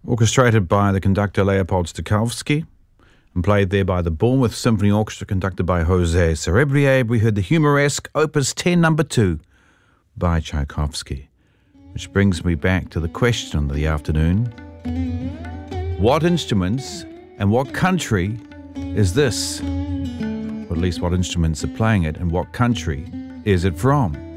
orchestrated by the conductor Leopold Stokowski and played there by the Bournemouth Symphony Orchestra conducted by Jose Cerebrier. We heard the humoresque Opus 10 No. 2 by Tchaikovsky, which brings me back to the question of the afternoon. What instruments and what country is this? Or at least what instruments are playing it and what country is it from?